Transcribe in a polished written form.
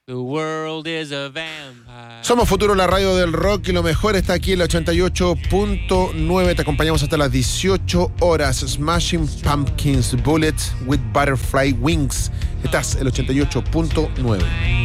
The world is a vampire. Somos Futuro, la radio del rock, y lo mejor está aquí en la 88.9. Te acompañamos hasta las 18 horas. Smashing Pumpkins, Bullet with Butterfly Wings. Estás en el 88.9.